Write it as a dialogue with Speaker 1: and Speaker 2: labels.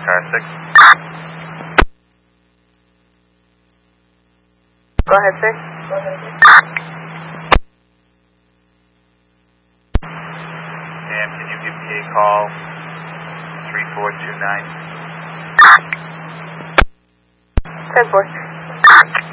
Speaker 1: car 6.
Speaker 2: Go ahead, sir.
Speaker 1: And can you give me a call 3429?
Speaker 2: 10-4.